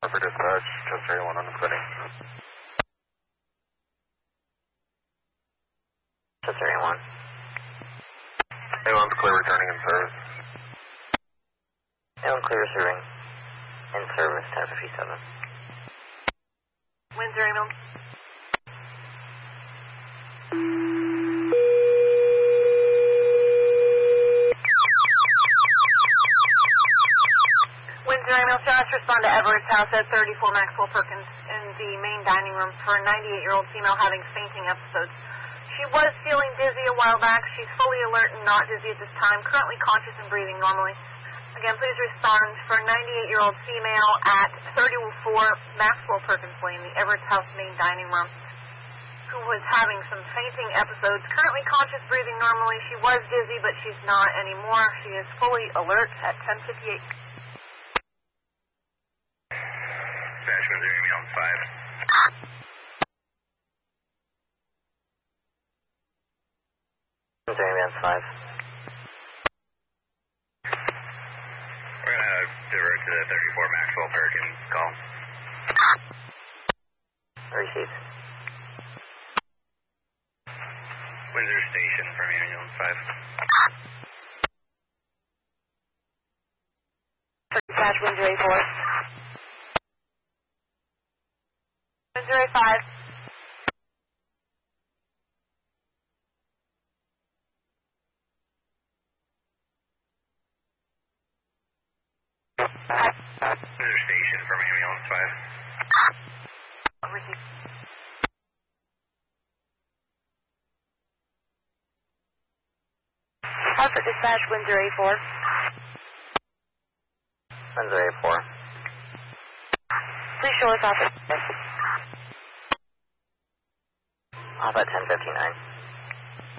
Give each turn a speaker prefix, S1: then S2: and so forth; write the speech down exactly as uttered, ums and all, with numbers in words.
S1: For dispatch, Chester area one on the quitting.
S2: Chester area one.
S1: A one's clear returning in service.
S2: A one clear serving in service, ten fifty-seven.
S3: Windsor email. Windsor email, shots respond to Everett's house at thirty-four Maxwell Perkins in the main dining room for a ninety-eight-year-old female having fainting episodes. She was feeling dizzy a while back. She's fully alert and not dizzy at this time, currently conscious and breathing normally. Again, please respond for a ninety-eight-year-old female at thirty-four Maxwell Perkins Lane, the Everett's house main dining room, who was having some fainting episodes, currently conscious, breathing normally. She was dizzy, but she's not anymore. She is fully alert at ten fifty-eight.
S1: Dash Windsor email on five.
S2: Windsor email on five.
S1: We're going to divert to the thirty-four Maxwell Perkins call.
S2: Received.
S1: Windsor Station from ambulance five.
S3: Dispatch Windsor A four. Windsor A five.
S1: Windsor Station from ambulance five.
S3: Received. Hartford Dispatch Windsor A four.
S2: Windsor A four.
S3: Please show us off at
S2: Off at ten fifty-nine.